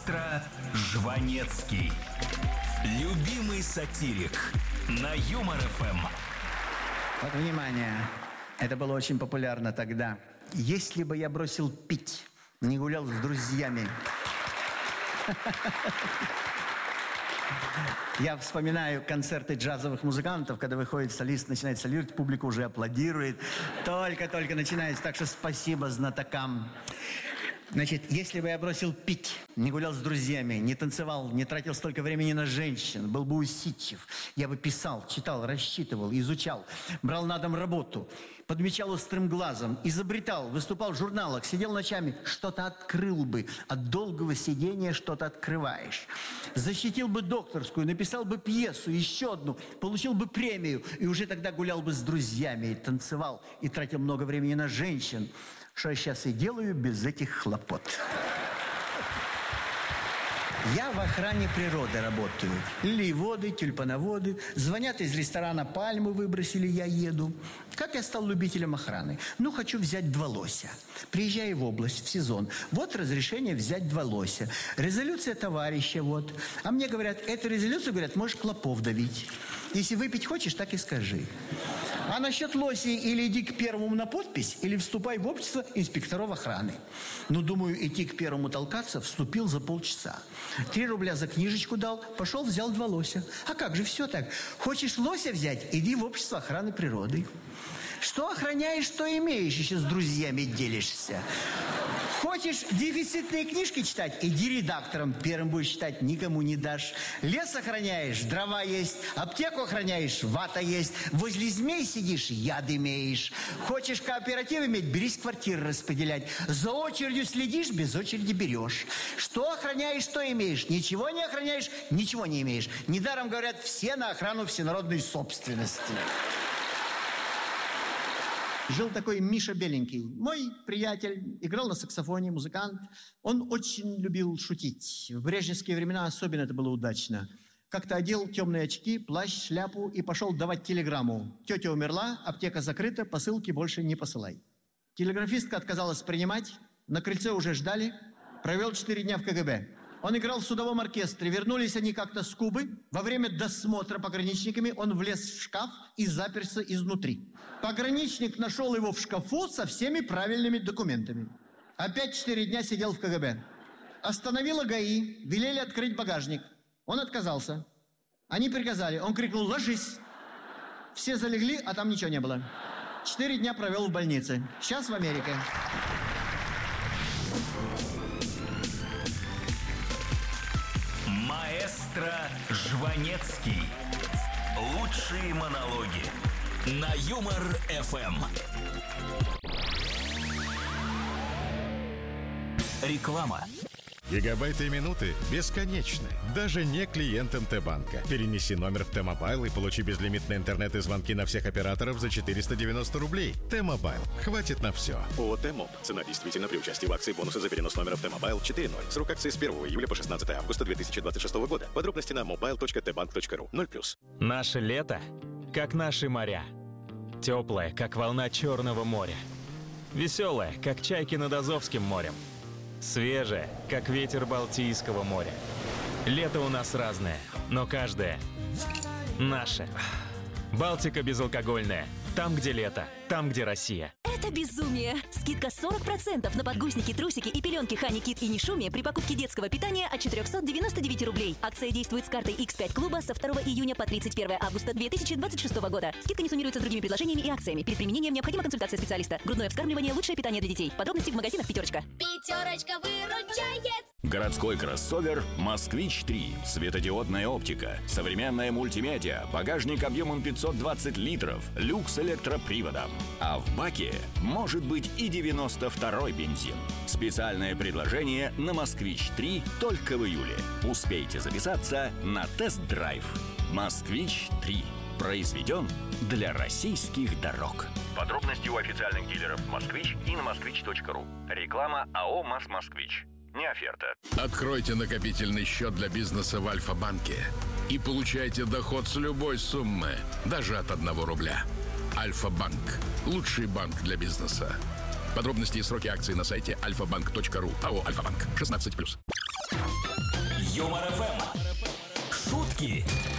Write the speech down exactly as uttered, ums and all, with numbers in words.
Маэстро Жванецкий. Любимый сатирик на Юмор эф эм. Вот, внимание, это было очень популярно тогда. Если бы я бросил пить, не гулял с друзьями. Я вспоминаю концерты джазовых музыкантов, когда выходит солист, начинает солировать, публика уже аплодирует. Только-только начинается, так что спасибо знатокам. Значит, если бы я бросил пить, не гулял с друзьями, не танцевал, не тратил столько времени на женщин, был бы усидчив, я бы писал, читал, рассчитывал, изучал, брал на дом работу, подмечал острым глазом, изобретал, выступал в журналах, сидел ночами, что-то открыл бы. От долгого сидения что-то открываешь. Защитил бы докторскую, написал бы пьесу, еще одну, получил бы премию, и уже тогда гулял бы с друзьями, и танцевал, и тратил много времени на женщин. Что я сейчас и делаю без этих хлопот. Я в охране природы работаю. Лилиеводы, тюльпановоды. Звонят из ресторана, пальму выбросили, я еду. Как я стал любителем охраны? Ну, хочу взять два лося. Приезжаю в область в сезон. Вот разрешение взять два лося. Резолюция товарища, вот. А мне говорят, эту резолюцию, говорят, можешь клопов давить. Если выпить хочешь, так и скажи. А насчет лосей или иди к первому на подпись, или вступай в общество инспекторов охраны. Ну, думаю, идти к первому толкаться, вступил за полчаса. Три рубля за книжечку дал, пошел, взял два лося. А как же, все так. Хочешь лося взять, иди в общество охраны природы. Что охраняешь, что имеешь, еще с друзьями делишься. Хочешь дефицитные книжки читать? Иди редактором, первым будешь читать, никому не дашь. Лес охраняешь, дрова есть. Аптеку охраняешь, вата есть. Возле змей сидишь, яд имеешь. Хочешь кооператив иметь, берись квартиры распределять. За очередью следишь, без очереди берешь. Что охраняешь, что имеешь. Ничего не охраняешь, ничего не имеешь. Недаром говорят, все на охрану всенародной собственности. Жил такой Миша Беленький. Мой приятель, играл на саксофоне, музыкант. Он очень любил шутить. В брежневские времена особенно это было удачно. Как-то одел темные очки, плащ, шляпу и пошел давать телеграмму. Тетя умерла, аптека закрыта, посылки больше не посылай. Телеграфистка отказалась принимать. На крыльце уже ждали. Провел четыре дня в ка гэ бэ. Он играл в судовом оркестре. Вернулись они как-то с Кубы. Во время досмотра пограничниками он влез в шкаф и заперся изнутри. Пограничник нашел его в шкафу со всеми правильными документами. Опять четыре дня сидел в ка гэ бэ. Остановила га и, велели открыть багажник. Он отказался. Они приказали. Он крикнул: «Ложись!» Все залегли, а там ничего не было. Четыре дня провел в больнице. Сейчас в Америке. Маэстро Жванецкий. Лучшие монологи на Юмор эф эм. Реклама. Гигабайты и минуты бесконечны, даже не клиентам Т-банка. Перенеси номер в Т-мобайл и получи безлимитный интернет и звонки на всех операторов за четыреста девяносто рублей. Т-мобайл. Хватит на все. ООО «Т-моб». Цена действительно при участии в акции бонусы за перенос номера в Т-мобайл четыре ноль. Срок акции с первого июля по шестнадцатое августа две тысячи двадцать шестого года. Подробности на мобайл точка тэ банк точка ру. ноль плюс. Наше лето, как наши моря. Теплое, как волна Черного моря. Веселое, как чайки над Азовским морем. Свежее, как ветер Балтийского моря. Лето у нас разное, но каждое наше. Балтика безалкогольная. Там, где лето, там, где Россия. Это безумие! Скидка сорок процентов на подгузники, трусики и пеленки Хани Кит и Нишуми при покупке детского питания от четыреста девяносто девять рублей. Акция действует с картой икс пять клуба со второго июня по тридцать первое августа две тысячи двадцать шестого года. Скидка не суммируется с другими предложениями и акциями. Перед применением необходима консультация специалиста. Грудное вскармливание – лучшее питание для детей. Подробности в магазинах «Пятерочка». Пятерочка выручает! Городской кроссовер «Москвич три». Светодиодная оптика, современная мультимедиа, багажник объемом пятьсот двадцать литров, люкс с электроприводом. А в баке может быть и девяносто второй бензин. Специальное предложение на «Москвич три» только в июле. Успейте записаться на тест-драйв. «Москвич три». Произведен для российских дорог. Подробности у официальных дилеров «Москвич» и на москвич точка ру. Реклама АО «МАЗ-Москвич». Не оферта. Откройте накопительный счет для бизнеса в Альфа-банке и получайте доход с любой суммы, даже от одного рубля. Альфа-банк. Лучший банк для бизнеса. Подробности и сроки акций на сайте альфа банк точка ру. АО «Альфа-банк». шестнадцать плюс. Юмор ФМ. Шутки